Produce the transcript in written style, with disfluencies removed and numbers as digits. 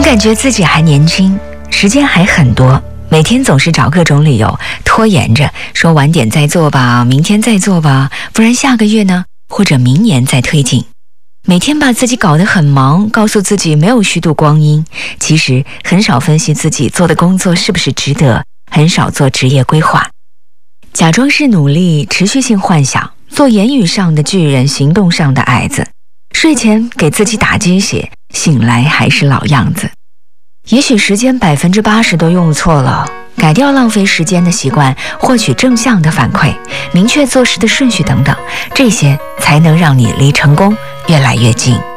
感觉自己还年轻，时间还很多，每天总是找各种理由拖延着，说晚点再做吧，明天再做吧，不然下个月呢，或者明年再推进。每天把自己搞得很忙，告诉自己没有虚度光阴，其实很少分析自己做的工作是不是值得，很少做职业规划，假装是努力，持续性幻想，做言语上的巨人，行动上的矮子，睡前给自己打鸡血，醒来还是老样子。也许时间80%都用错了，改掉浪费时间的习惯，获取正向的反馈，明确做事的顺序等等，这些才能让你离成功越来越近。